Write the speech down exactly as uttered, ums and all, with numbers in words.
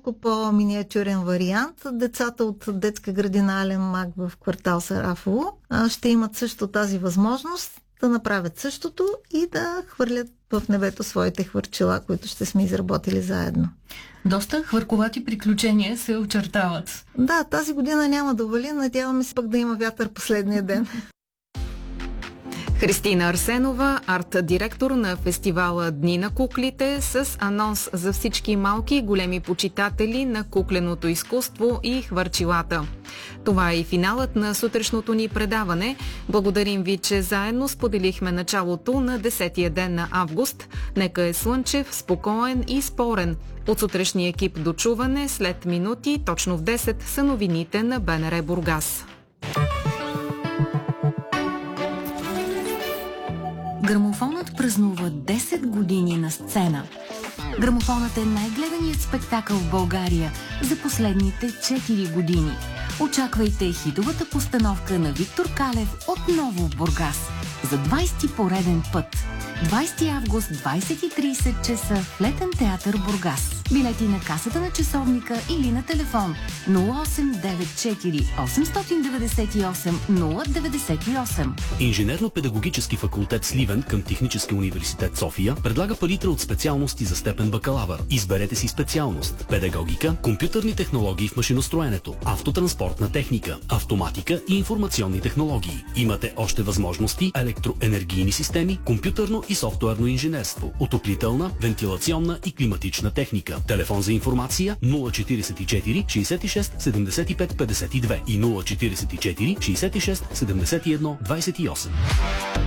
малко по-миниатюрен вариант. Децата от детска градина Ален Мак в квартал Сарафово ще имат също тази възможност да направят същото и да хвърлят в небето своите хвърчила, които ще сме изработили заедно. Доста хвърковати приключения се очертават. Да, тази година няма да вали, надяваме се пък да има вятър последния ден. Христина Арсенова, арт-директор на фестивала Дни на куклите, с анонс за всички малки и големи почитатели на кукленото изкуство и хвърчилата. Това е и финалът на сутрешното ни предаване. Благодарим ви, че заедно споделихме началото на десетия ден на август. Нека е слънчев, спокоен и спорен. От сутрешния екип до чуване след минути, точно в десет, са новините на БНР Бургас. Грамофонът празнува десет години на сцена. Грамофонът е най-гледаният спектакъл в България за последните четири години. Очаквайте хитовата постановка на Виктор Калев отново в Бургас за двайсети пореден път. двайсети август, двайсет и трийсет часа в Летен театър Бургас. Билети на касата на часовника или на телефон нула осем девет четири осемстотин деветдесет и осем нула деветдесет и осем. Инженерно-педагогически факултет Сливен към Технически университет София предлага палитра от специалности за степен бакалавър. Изберете си специалност: педагогика, компютърни технологии в машиностроенето, автотранспортна техника, автоматика и информационни технологии. Имате още възможности: електроенергийни системи, компютърно и софтуерно инженерство, отоплителна, вентилационна и климатична техника. Телефон за информация нула четирийсет и четири шейсет и шест седемдесет и пет петдесет и две и нула четирийсет и четири шейсет и шест седемдесет и едно двайсет и осем.